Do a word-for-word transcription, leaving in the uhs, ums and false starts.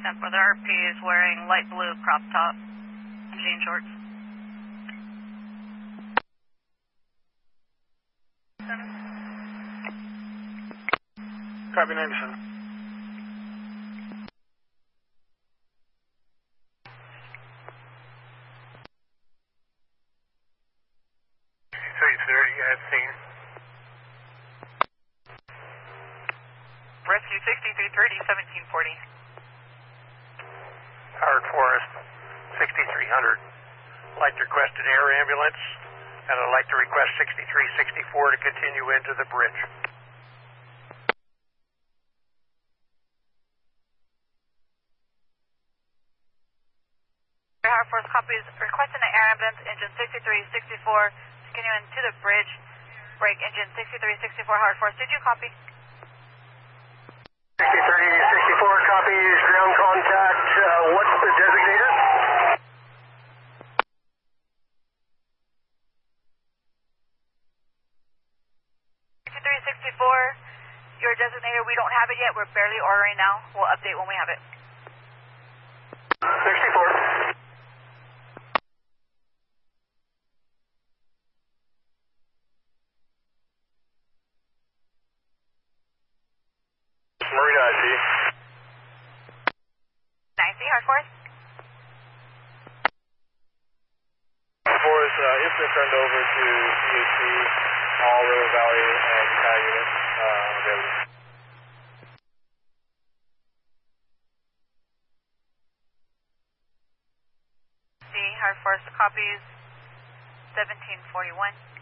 ten for the R P is wearing light blue crop top and jean shorts. Copy ninety-seven. three thirty, I've seen. Rescue sixty-three thirty, seventeen forty. Howard Forest, sixty-three hundred. Like to request an air ambulance, and I'd like to request sixty-three sixty-four to continue into the bridge. Howard Forest copies. Requesting an air ambulance, engine sixty-three sixty-four, continuing to the bridge. Break engine sixty-three sixty-four, Howard Forest. Did you copy? sixty-three sixty-four copies, ground contact. Uh, what's the designator? sixty-three sixty-four, your designator, we don't have it yet. We're barely ordering now. We'll update when we have it. sixty-four. Marina I C. ninety, Howard Forest. Forest, uh, it's been turned over to C H C, all River Valley and Utah units. Uh, available. See, Howard Forest copies seventeen forty-one.